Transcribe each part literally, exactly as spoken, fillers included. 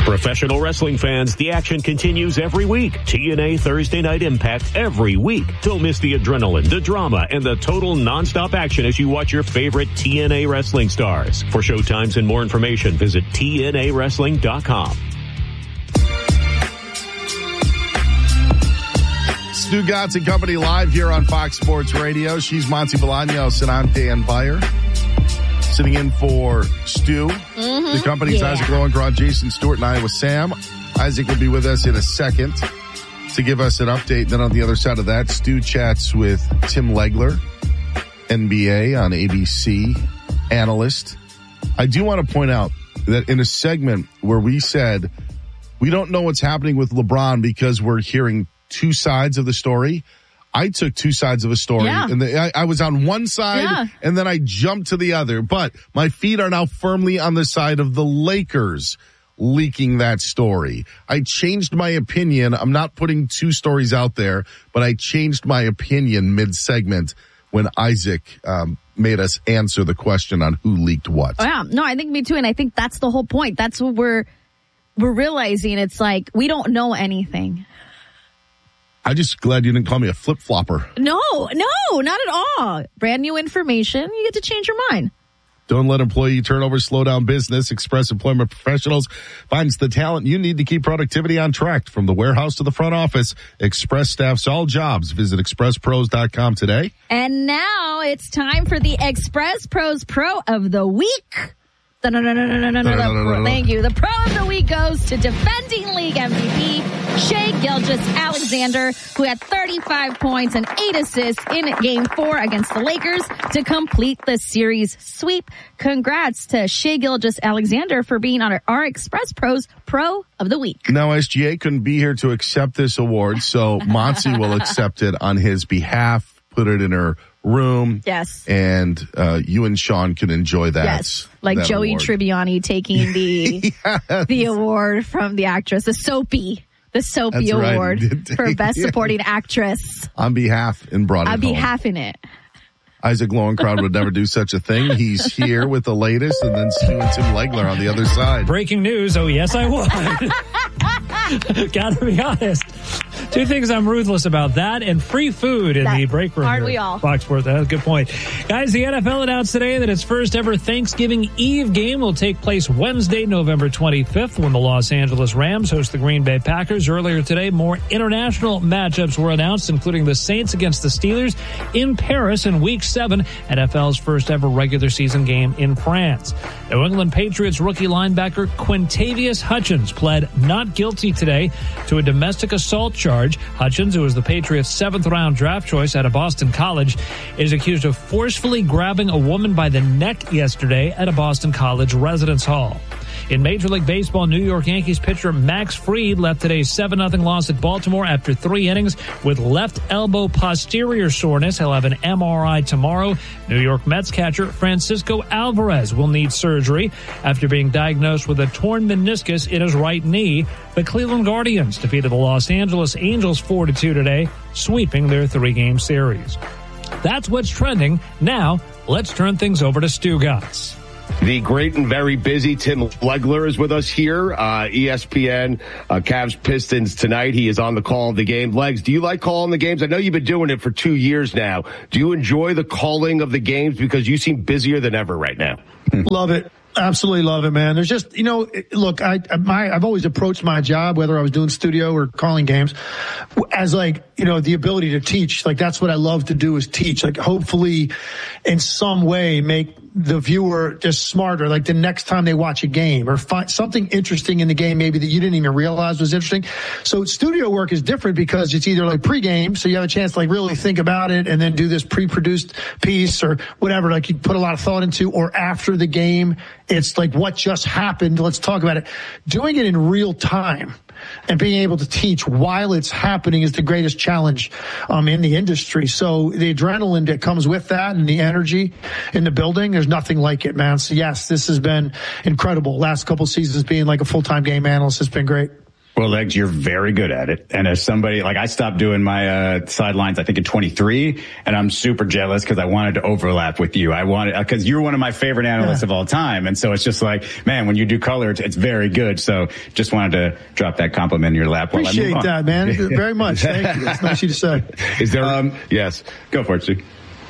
Professional wrestling fans, the action continues every week. T N A Thursday Night Impact every week. Don't miss the adrenaline, the drama, and the total nonstop action as you watch your favorite T N A wrestling stars. For showtimes and more information, visit T N A wrestling dot com. Stu Gatz and Company live here on Fox Sports Radio. She's Monty Bolaños and I'm Dan Beyer. Sitting in for Stu. Mm-hmm. The company's yeah. Isaac Lowenkron, Jason Stewart, and I with Sam. Isaac will be with us in a second to give us an update. Then on the other side of that, Stu chats with Tim Legler, N B A on A B C analyst. I do want to point out that in a segment where we said we don't know what's happening with LeBron because we're hearing two sides of the story, I took two sides of a story, yeah. and the, I, I was on one side, yeah. and then I jumped to the other. But my feet are now firmly on the side of the Lakers leaking that story. I changed my opinion. I'm not putting two stories out there, but I changed my opinion mid-segment when Isaac um, made us answer the question on who leaked what. Oh, yeah, no, I think me too, and I think that's the whole point. That's what we're we're realizing. It's like we don't know anything. I'm just glad you didn't call me a flip-flopper. No, no, not at all. Brand new information. You get to change your mind. Don't let employee turnover slow down business. Express Employment Professionals finds the talent you need to keep productivity on track. From the warehouse to the front office, Express staffs all jobs. Visit express pros dot com today. And now it's time for the Express Pros Pro of the Week. No, no, no, no, no, no, no, no. Thank you. The Pro of the Week goes to defending league M V P, Shai Gilgeous-Alexander, who had thirty-five points and eight assists in Game four against the Lakers to complete the series sweep. Congrats to Shai Gilgeous-Alexander for being on our Express Pros Pro of the Week. Now, S G A couldn't be here to accept this award, so Monty will accept it on his behalf, put it in her room. Yes. And uh, you and Sean can enjoy that. Yes. Like that Joey award. Tribbiani taking the yes. the award from the actress, the Soapy. The Soapy That's right. Award for Best Supporting Actress. On behalf and brought it I'll be home. half in it. Isaac Lowenkron would never do such a thing. He's here with the latest, and then Stu and Tim Legler on the other side. Breaking news. Oh, yes, I would. Gotta be honest. Two things I'm ruthless about, that and free food in that, the break room. Aren't we all? Fox Sports. That's a good point. Guys, the N F L announced today that its first ever Thanksgiving Eve game will take place Wednesday, November twenty-fifth, when the Los Angeles Rams host the Green Bay Packers. Earlier today, more international matchups were announced, including the Saints against the Steelers in Paris in Week seven, N F L's first ever regular season game in France. New England Patriots rookie linebacker Quintavious Hutchins pled not guilty today to a domestic assault charge. Hutchins, who was the Patriots' seventh round draft choice out of Boston College, is accused of forcefully grabbing a woman by the neck yesterday at a Boston College residence hall. In Major League Baseball, New York Yankees pitcher Max Fried left today's seven nothing loss at Baltimore after three innings with left elbow posterior soreness. He'll have an M R I tomorrow. New York Mets catcher Francisco Alvarez will need surgery after being diagnosed with a torn meniscus in his right knee. The Cleveland Guardians defeated the Los Angeles Angels four to two today, sweeping their three-game series. That's what's trending. Now, let's turn things over to Stu Gatz. The great and very busy Tim Legler is with us here, uh, E S P N, uh, Cavs Pistons tonight. He is on the call of the game. Legs, do you like calling the games? I know you've been doing it for two years now. Do you enjoy the calling of the games? Because you seem busier than ever right now. Love it. Absolutely love it, man. There's just, you know, look, I, my, I've always approached my job, whether I was doing studio or calling games, as like, you know, the ability to teach. Like, that's what I love to do is teach. Like, hopefully in some way make the viewer just smarter, like the next time they watch a game or find something interesting in the game maybe that you didn't even realize was interesting. So studio work is different because it's either like pregame, so you have a chance to like really think about it and then do this pre-produced piece or whatever, like you put a lot of thought into, or after the game, it's like what just happened, let's talk about it. Doing it in real time and being able to teach while it's happening is the greatest challenge um, in the industry. So the adrenaline that comes with that and the energy in the building, there's nothing like it, man. So yes, this has been incredible. Last couple seasons being like a full-time game analyst has been great. Well, Legs, you're very good at it. And as somebody, like I stopped doing my uh, sidelines, I think in twenty-three, and I'm super jealous because I wanted to overlap with you. I wanted, because you're one of my favorite analysts yeah. of all time. And so it's just like, man, when you do color, it's, it's very good. So just wanted to drop that compliment in your lap. While Appreciate I move on. that, man. Very much. Thank you. It's nice of you to say. Is there, um, yes, go for it, Stu.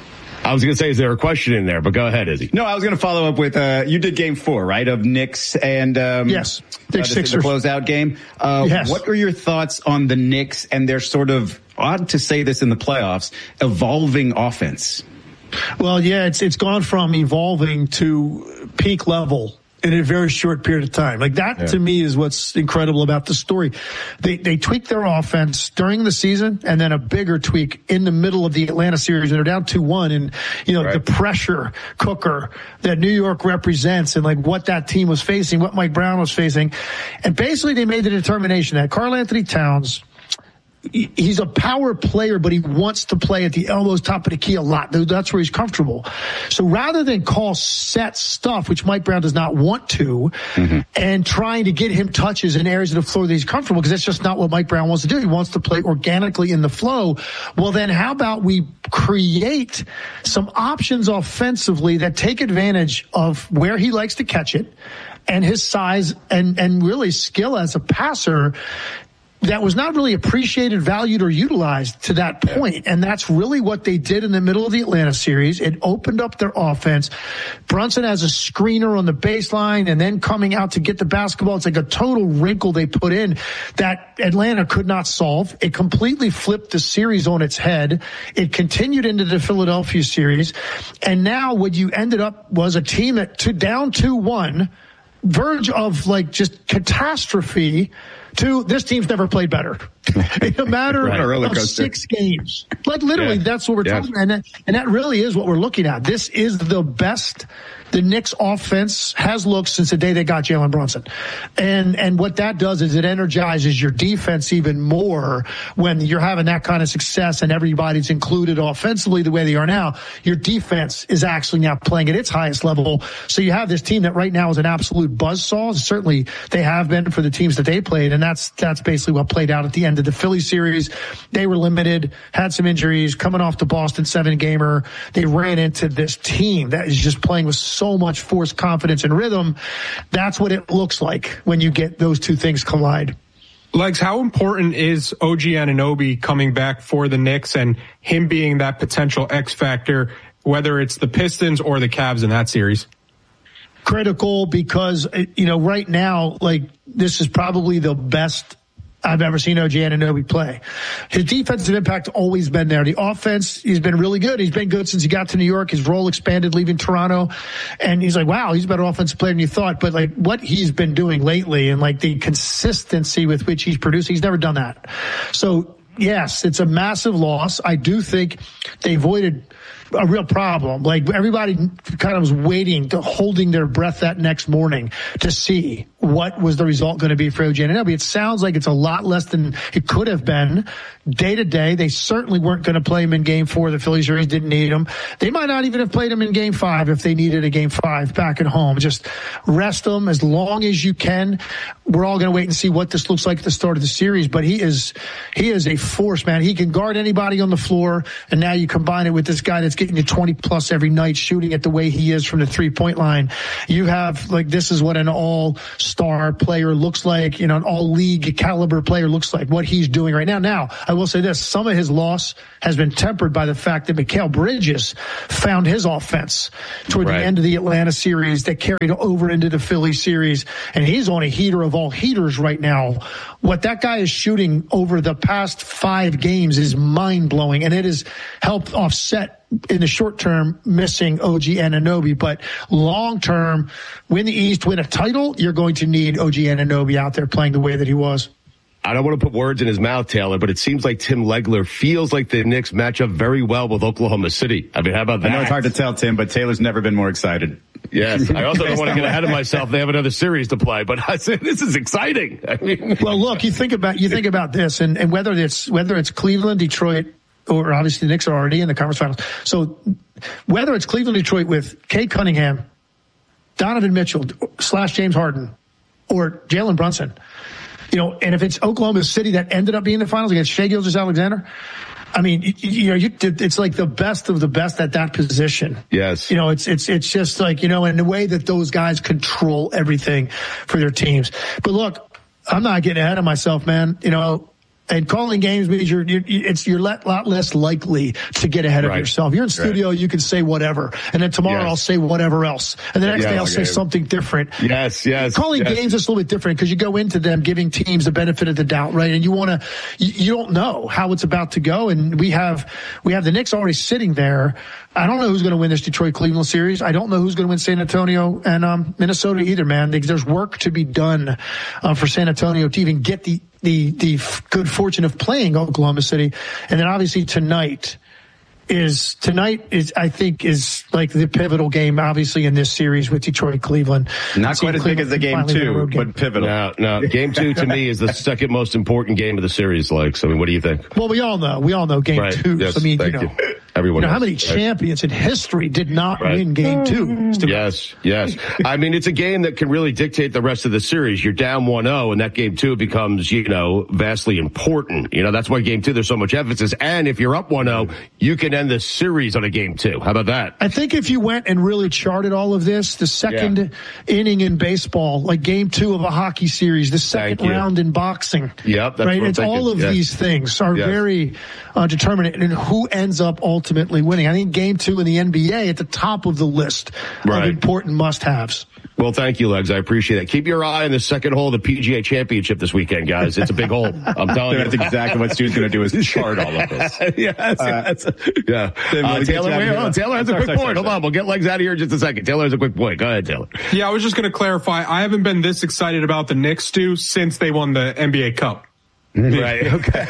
I was going to say, is there a question in there? But go ahead, Izzy. No, I was going to follow up with, uh, you did game four, right, of Knicks and, um, yes, uh, the, the closeout game. Uh, yes. What are your thoughts on the Knicks and their sort of, odd to say this in the playoffs, evolving offense? Well, yeah, it's, it's gone from evolving to peak level in a very short period of time. Like that, yeah. to me, is what's incredible about the story. They they tweaked their offense during the season, and then a bigger tweak in the middle of the Atlanta series, and they're down two one, and you know right. the pressure cooker that New York represents, and like what that team was facing, what Mike Brown was facing, and basically they made the determination that Karl Anthony Towns, he's a power player, but he wants to play at the elbows, top of the key a lot. That's where he's comfortable. So rather than call set stuff, which Mike Brown does not want to, mm-hmm. and trying to get him touches in areas of the floor that he's comfortable, because that's just not what Mike Brown wants to do. He wants to play organically in the flow. Well, then how about we create some options offensively that take advantage of where he likes to catch it and his size and, and really skill as a passer that was not really appreciated, valued, or utilized to that point. And that's really what they did in the middle of the Atlanta series. It opened up their offense. Brunson has a screener on the baseline and then coming out to get the basketball. It's like a total wrinkle they put in that Atlanta could not solve. It completely flipped the series on its head. It continued into the Philadelphia series. And now what you ended up was a team that to down two one, verge of like just catastrophe, to this team's never played better in a matter right. of six games. Like literally, yeah. that's what we're yeah. talking about. And that, and that really is what we're looking at. This is the best the Knicks offense has looked since the day they got Jalen Brunson. And, and what that does is it energizes your defense even more when you're having that kind of success and everybody's included offensively the way they are now. Your defense is actually now playing at its highest level. So you have this team that right now is an absolute buzzsaw. Certainly they have been for the teams that they played. And that's, that's basically what played out at the end of the Philly series. They were limited, had some injuries, coming off the Boston seven gamer. They ran into this team that is just playing with so much force, confidence, and rhythm. That's what it looks like when you get those two things collide. Legs, how important is O G Anunoby coming back for the Knicks and him being that potential X factor, whether it's the Pistons or the Cavs in that series? Critical because, you know, right now, like, this is probably the best I've ever seen O G Anunoby play. His defensive impact always been there. The offense, he's been really good. He's been good since he got to New York. His role expanded leaving Toronto. And he's like, wow, he's a better offensive player than you thought. But like what he's been doing lately and like the consistency with which he's producing, he's never done that. So yes, it's a massive loss. I do think they avoided a real problem. Like everybody kind of was waiting, to holding their breath that next morning to see what was the result going to be for O G Anunoby. It sounds like it's a lot less than it could have been. Day to day, they certainly weren't going to play him in game four. The Phillies series didn't need him. They might not even have played him in game five if they needed a game five back at home. Just rest him as long as you can. We're all going to wait and see what this looks like at the start of the series, but he is, he is a force, man. He can guard anybody on the floor. And now you combine it with this guy that's getting you twenty plus every night, shooting it the way he is from the three point line. You have like, this is what an all star player looks like, you know, an all league caliber player looks like, what he's doing right now. Now, I will say this, some of his loss has been tempered by the fact that Mikal Bridges found his offense toward right. the end of the Atlanta series that carried over into the Philly series. And he's on a heater of all heaters right now. What that guy is shooting over the past five games is mind blowing, and it has helped offset in the short term missing O G Anunoby, but long term, win the East, win a title, you're going to need O G Anunoby out there playing the way that he was. I don't want to put words in his mouth, Taylor, but it seems like Tim Legler feels like the Knicks match up very well with Oklahoma City. I mean, how about that? I know it's hard to tell, Tim, but Taylor's never been more excited. Yes, I also don't want to get ahead of myself. They have another series to play, but I said this is exciting. I mean, well, look, you think about you think about this, and, and whether it's whether it's Cleveland, Detroit, or obviously the Knicks are already in the conference finals. So whether it's Cleveland, Detroit with Cade Cunningham, Donovan Mitchell slash James Harden, or Jalen Brunson, you know, and if it's Oklahoma City that ended up being in the finals against Shai Gilgeous-Alexander, I mean, you, you know, you, it's like the best of the best at that position. Yes. You know, it's, it's, it's just like, you know, in the way that those guys control everything for their teams. But look, I'm not getting ahead of myself, man. You know, and calling games means you're, you're it's, you're a lot less likely to get ahead right. of yourself. You're in studio, right. you can say whatever. And then tomorrow yes. I'll say whatever else. And the next yeah, day I'll okay. say something different. Yes, yes. Calling yes. games is a little bit different because you go into them giving teams the benefit of the doubt, right? And you want to, you, you don't know how it's about to go. And we have, we have the Knicks already sitting there. I don't know who's going to win this Detroit-Cleveland series. I don't know who's going to win San Antonio and um, Minnesota either, man. There's work to be done uh, for San Antonio to even get the, the, the good fortune of playing Oklahoma City. And then obviously tonight is, tonight is, I think, is like the pivotal game, obviously, in this series with Detroit-Cleveland. Not quite as big as the game two, but pivotal. No, no. Game two to me is the second most important game of the series, Lex. I mean, what do you think? Well, we all know. We all know game right. two. Yes, I mean, thank you know. You. Everyone you know, knows, how many right? champions in history did not right. win game two? Yes, yes. I mean, it's a game that can really dictate the rest of the series. You're down one oh, and that game two becomes, you know, vastly important. You know, that's why game two, there's so much emphasis. And if you're up one oh, you can end the series on a game two. How about that? I think if you went and really charted all of this, the second yeah. inning in baseball, like game two of a hockey series, the second round in boxing. Yep, that's right? what I'm It's thinking. all of yes. these things are yes. very uh, determinant in who ends up ultimately winning. I think game two in the N B A at the top of the list right. of important must-haves. Well, thank you, Legs. I appreciate that. Keep your eye on the second hole of the P G A Championship this weekend, guys. It's a big hole. I'm telling you. That's exactly what Stu's going to do is chart all of this. yes, uh, yes. Yeah. Uh, Taylor, wait, oh, Taylor has a sorry, quick sorry, point. sorry, Hold on. We'll get Legs out of here in just a second. Taylor has a quick point. Go ahead, Taylor. Yeah, I was just going to clarify. I haven't been this excited about the Knicks, Stu, since they won the N B A Cup. Right. Okay.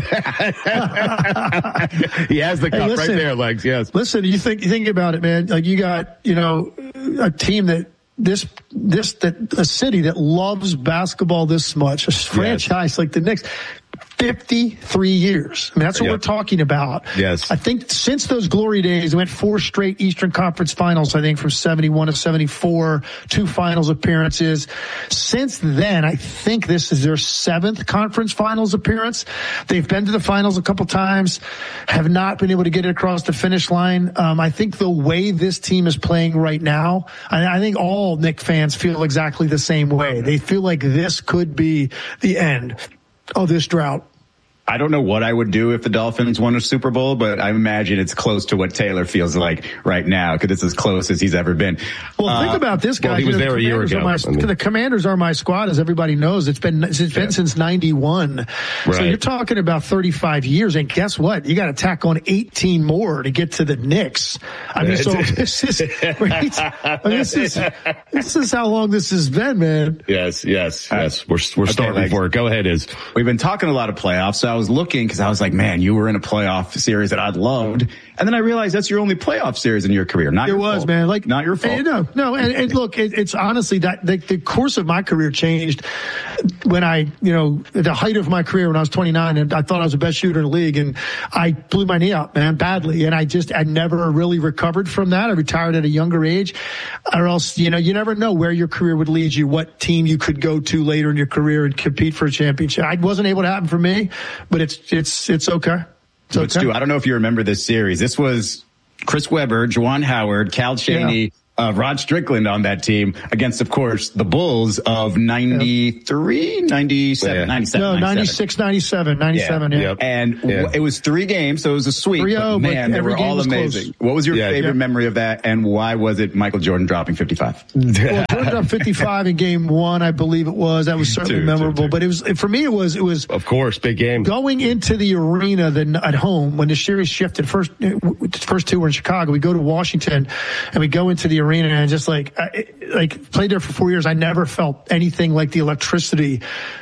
He has the cup hey, listen, right there, Legs. Yes. Listen, you think you think about it, man. Like you got, you know, a team that this this that a city that loves basketball this much, a franchise yes. like the Knicks. fifty-three years. I mean, that's what yep. we're talking about. Yes. I think since those glory days, we went four straight Eastern Conference finals, I think from seventy-one to seventy-four, two finals appearances. Since then, I think this is their seventh conference finals appearance. They've been to the finals a couple times, have not been able to get it across the finish line. Um, I think the way this team is playing right now, I, I think all Knicks fans feel exactly the same way. They feel like this could be the end of this drought. I don't know what I would do if the Dolphins won a Super Bowl, but I imagine it's close to what Taylor feels like right now because it's as close as he's ever been. Well, uh, think about this, guy. Well, he was you know, there a year ago. My, I mean. The Commanders are my squad, as everybody knows. It's been it's been yeah. since ninety-one. Right. So you're talking about thirty-five years, and guess what? You got to tack on eighteen more to get to the Knicks. I mean, so this is right? I mean, this is this is how long this has been, man. Yes, yes, yes. We're we're okay, starting like, for it. Go ahead, Iz. We've been talking a lot of playoffs, so I was looking because I was like, man, you were in a playoff series that I'd loved. And then I realized that's your only playoff series in your career. Not it your was, fault. man. Like, not your fault. And, no, no. And, and look, it, it's honestly that the, the course of my career changed when I, you know, at the height of my career when I was twenty-nine and I thought I was the best shooter in the league and I blew my knee out, man, badly. And I just, I never really recovered from that. I retired at a younger age or else, you know, you never know where your career would lead you, what team you could go to later in your career and compete for a championship. I wasn't able to happen for me, but it's, it's, it's okay. It's but okay. Stu, I don't know if you remember this series. This was Chris Webber, Juwan Howard, Cal Chaney, yeah. Uh, Rod Strickland on that team against, of course, the Bulls of ninety-three, ninety-seven, yeah. ninety-seven, no, ninety-six, ninety-seven, ninety-seven, yeah. yeah. Yep. And yeah. w- it was three games, so it was a sweep. But man, they were all amazing. Close. What was your yeah, favorite yeah. memory of that, and why was it Michael Jordan dropping fifty-five? Well, Jordan dropped fifty-five in game one, I believe it was. That was certainly two, memorable. Two, two. But it was, for me, it was, it was. Of course, big game. Going into the arena then at home when the series shifted. First, first two were in Chicago. We go to Washington, and we go into the arena and just like, I, like played there for four years. I never felt anything like the electricity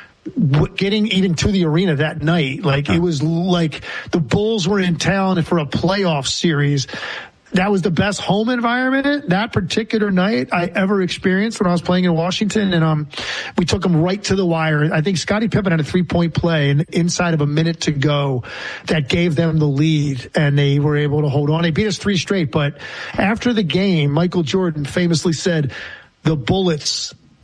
getting even to the arena that night. Like it was like the Bulls were in town for a playoff series. That was the best home environment that particular night I ever experienced when I was playing in Washington. And, um, we took them right to the wire. I think Scottie Pippen had a three point play and inside of a minute to go that gave them the lead and they were able to hold on. They beat us three straight. But after the game, Michael Jordan famously said, the Bullets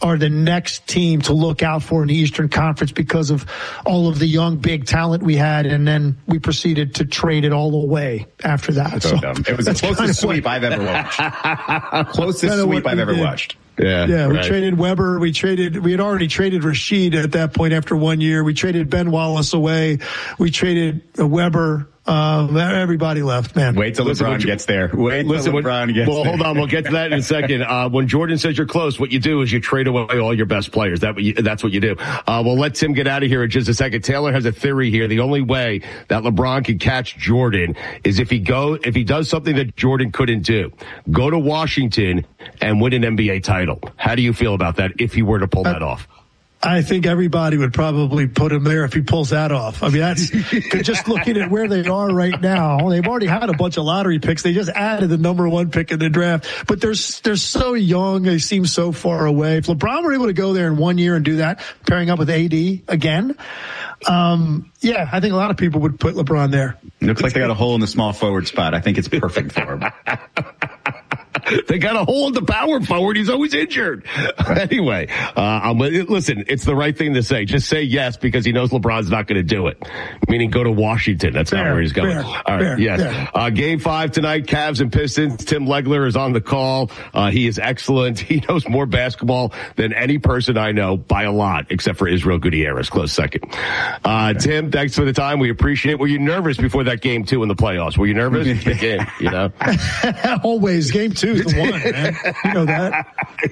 are the next team to look out for in the Eastern Conference because of all of the young, big talent we had. And then we proceeded to trade it all away after that. So, so dumb. It was the closest sweep I've ever watched. Closest sweep I've ever did. watched. Yeah, yeah. We right. traded Weber. We traded. We had already traded Rashid at that point after one year. We traded Ben Wallace away. We traded Weber. Um, everybody left, man. Wait till listen, LeBron you, gets there. Wait till listen, LeBron when, gets well, there. Well, hold on. We'll get to that in a second. Uh, when Jordan says you're close, what you do is you trade away all your best players. That what you, That's what you do. Uh, we'll let Tim get out of here in just a second. Taylor has a theory here. The only way that LeBron can catch Jordan is if he go, if he does something that Jordan couldn't do. Go to Washington and win an N B A title. How do you feel about that if he were to pull that off? I think everybody would probably put him there if he pulls that off. I mean, that's just looking at where they are right now. They've already had a bunch of lottery picks. They just added the number one pick in the draft, but they're, they're so young. They seem so far away. If LeBron were able to go there in one year and do that, pairing up with A D again, um, yeah, I think a lot of people would put LeBron there. It looks like they got a hole in the small forward spot. I think it's perfect for him. They got a hole in the power forward. He's always injured. Anyway, uh, I'm, listen, it's the right thing to say. Just say yes because he knows LeBron's not going to do it. Meaning go to Washington. That's fair, not where he's going. Fair, All right. fair, yes. Fair. Uh, game five tonight, Cavs and Pistons. Tim Legler is on the call. Uh, he is excellent. He knows more basketball than any person I know by a lot, except for Israel Gutierrez. Close second. Uh, Tim, thanks for the time. We appreciate it. Were you nervous before that game two in the playoffs? Were you nervous? Big game, you know? Always. Game two is the one, man. You know that.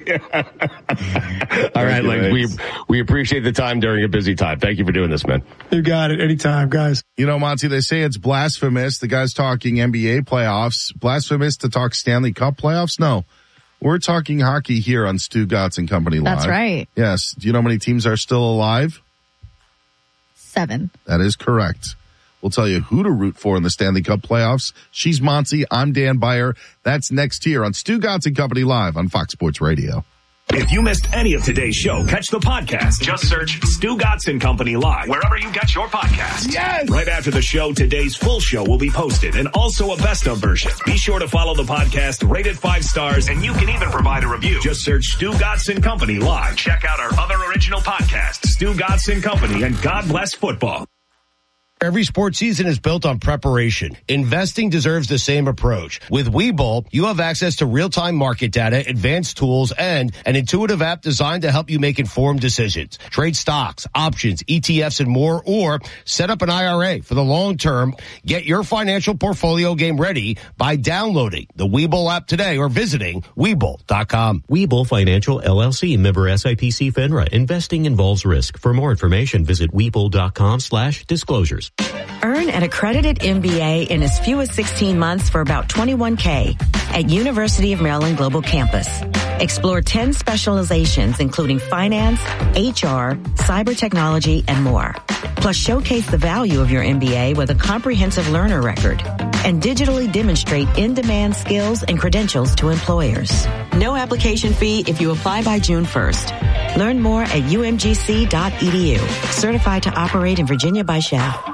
All right, Legs. We we appreciate the time during a busy time. Thank you for doing this, man. You got it. Anytime, guys. You know, Monty, they say it's blasphemous. The guy's talking N B A playoffs. Blasphemous to talk Stanley Cup playoffs? No. We're talking hockey here on Stu Gatz and Company Live. That's right. Yes. Do you know how many teams are still alive? Seven. That is correct. We'll tell you who to root for in the Stanley Cup playoffs. She's Monty. I'm Dan Beyer. That's next here on Stu Gatz and Company Live on Fox Sports Radio. If you missed any of today's show, catch the podcast. Just search Stu Gatz and Company Live wherever you get your podcasts. Yes! Right after the show, today's full show will be posted and also a best of version. Be sure to follow the podcast, rate it five stars, and you can even provide a review. Just search Stu Gatz and Company Live. Check out our other original podcasts, Stu Gatz and Company, and God Bless Football. Every sports season is built on preparation. Investing deserves the same approach. With Webull, you have access to real-time market data, advanced tools, and an intuitive app designed to help you make informed decisions. Trade stocks, options, E T Fs, and more, or set up an I R A for the long term. Get your financial portfolio game ready by downloading the Webull app today or visiting Webull dot com. Webull Financial, L L C, member S I P C FINRA. Investing involves risk. For more information, visit Webull dot com slash disclosures. Earn an accredited M B A in as few as sixteen months for about twenty-one K at University of Maryland Global Campus. Explore ten specializations, including finance, H R, cyber technology, and more. Plus, showcase the value of your M B A with a comprehensive learner record and digitally demonstrate in-demand skills and credentials to employers. No application fee if you apply by June first. Learn more at U M G C dot E D U. Certified to operate in Virginia by S H A.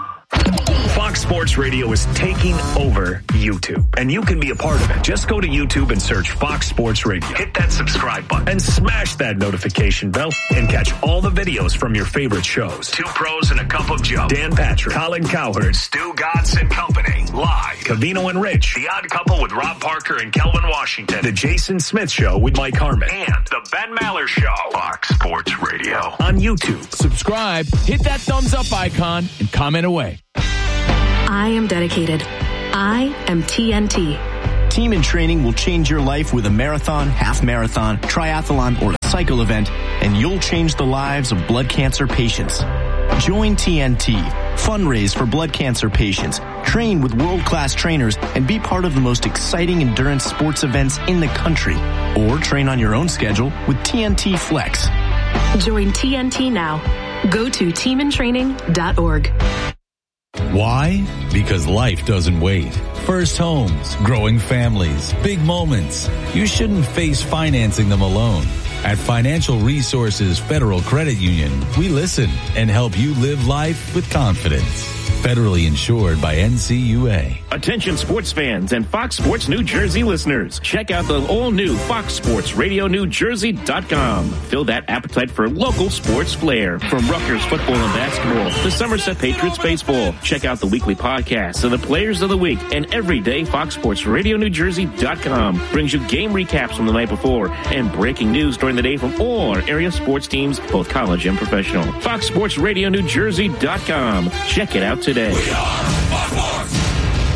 Fox Sports Radio is taking over YouTube, and you can be a part of it. Just go to YouTube and search Fox Sports Radio. Hit that subscribe button and smash that notification bell and catch all the videos from your favorite shows. Two Pros and a Cup of Joe. Dan Patrick, Colin Cowherd, Stu Gatz and Company. Live. Covino and Rich. The Odd Couple with Rob Parker and Kelvin Washington. The Jason Smith Show with Mike Harmon. And The Ben Maller Show. Fox Sports Radio. On YouTube. Subscribe, hit that thumbs up icon, and comment away. I am dedicated. I am T N T. Team in Training will change your life with a marathon, half marathon, triathlon, or cycle event, and you'll change the lives of blood cancer patients. Join T N T. Fundraise for blood cancer patients. Train with world-class trainers and be part of the most exciting endurance sports events in the country. Or train on your own schedule with T N T Flex. Join T N T now. Go to team in training dot org. Why? Because life doesn't wait. First homes, growing families, big moments. You shouldn't face financing them alone. At Financial Resources Federal Credit Union, we listen and help you live life with confidence. Federally insured by N C U A. Attention sports fans and Fox Sports New Jersey listeners. Check out the all-new Fox Sports Radio New Jersey dot com. Fill that appetite for local sports flair. From Rutgers football and basketball to Somerset Patriots baseball. Check out the weekly podcasts of the players of the week. And every day, Fox Sports Radio New Jersey dot com brings you game recaps from the night before and breaking news during the day from all our area sports teams, both college and professional. Fox Sports Radio New Jersey dot com. Check it out today. We are Fox Sports.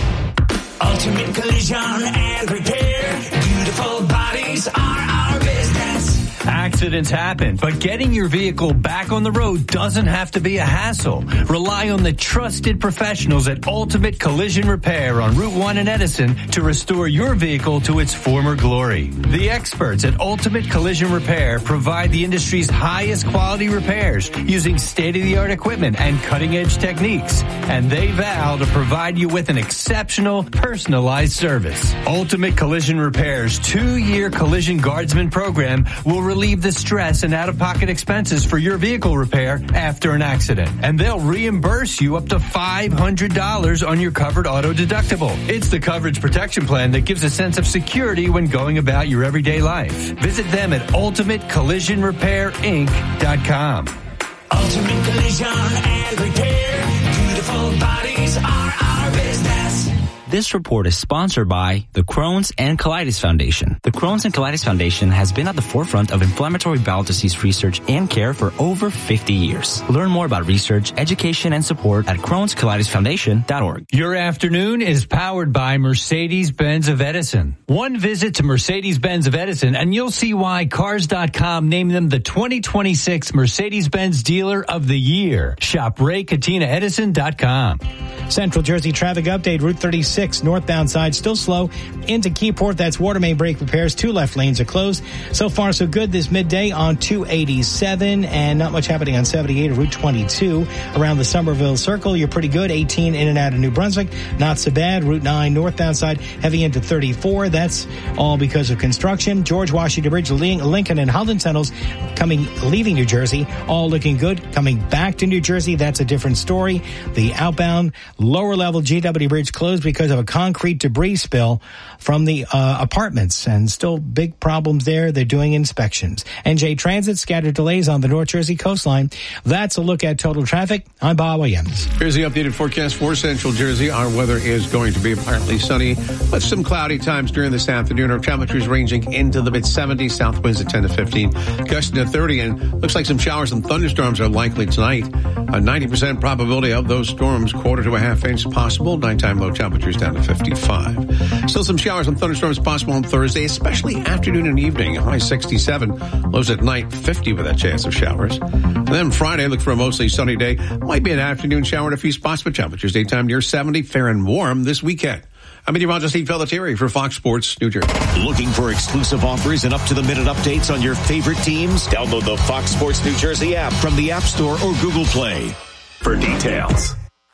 Ultimate Collision and Repair. Beautiful bodies are our business. Accidents happen, but getting your vehicle back on the road doesn't have to be a hassle. Rely on the trusted professionals at Ultimate Collision Repair on Route one in Edison to restore your vehicle to its former glory. The experts at Ultimate Collision Repair provide the industry's highest quality repairs using state-of-the-art equipment and cutting-edge techniques. And they vow to provide you with an exceptional, personalized service. Ultimate Collision Repair's two-year Collision Guardsman program will relieve the stress and out-of-pocket expenses for your vehicle repair after an accident. And they'll reimburse you up to five hundred dollars on your covered auto deductible. It's the coverage protection plan that gives a sense of security when going about your everyday life. Visit them at ultimate collision repair inc dot com. Ultimate Collision and Repair. Beautiful bodies are our business. This report is sponsored by the Crohn's and Colitis Foundation. The Crohn's and Colitis Foundation has been at the forefront of inflammatory bowel disease research and care for over fifty years. Learn more about research, education, and support at crohns colitis foundation dot org. Your afternoon is powered by Mercedes-Benz of Edison. One visit to Mercedes-Benz of Edison and you'll see why Cars dot com named them the twenty twenty-six Mercedes-Benz Dealer of the Year. Shop Ray Katina Edison dot com. Central Jersey traffic update. Route thirty-six northbound side still slow into Keyport. That's water main brake repairs. Two left lanes are closed. So far so good this midday on two eighty-seven, and not much happening on seventy-eight or Route twenty-two around the Somerville Circle. You're pretty good. eighteen in and out of New Brunswick, not so bad. Route nine northbound side heavy into thirty-four. That's all because of construction. George Washington Bridge, Lincoln and Holden tunnels coming leaving New Jersey, all looking good. Coming back to New Jersey, that's a different story. The outbound lower level G W Bridge closed because of a concrete debris spill from the uh, apartments, and still big problems there. They're doing inspections. N J Transit, scattered delays on the North Jersey coastline. That's a look at total traffic. I'm Bob Williams. Here's the updated forecast for Central Jersey. Our weather is going to be partly sunny, but some cloudy times during this afternoon. Our temperatures ranging into the mid seventies, south winds at ten to fifteen, gusting to thirty, and looks like some showers and thunderstorms are likely tonight. A ninety percent probability of those storms, quarter to a half inch possible. Nighttime low temperatures down to fifty-five. Still some showers and thunderstorms possible on Thursday, especially afternoon and evening. High sixty-seven, lows at night fifty with a chance of showers. And then Friday, look for a mostly sunny day. Might be an afternoon shower in a few spots, but temperatures daytime near seventy, fair and warm this weekend. I'm meteorologist Steve Pelletieri for Fox Sports New Jersey. Looking for exclusive offers and up-to-the-minute updates on your favorite teams? Download the Fox Sports New Jersey app from the App Store or Google Play. For details.